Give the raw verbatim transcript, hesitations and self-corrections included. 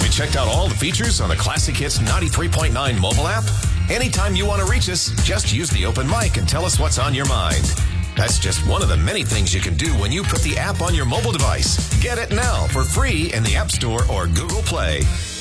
you checked out all the features on the Classic Hits ninety-three point nine mobile app? Anytime you want to reach us, just use the open mic and tell us what's on your mind. That's just one of the many things you can do when you put the app on your mobile device. Get it now for free in the App Store or Google Play.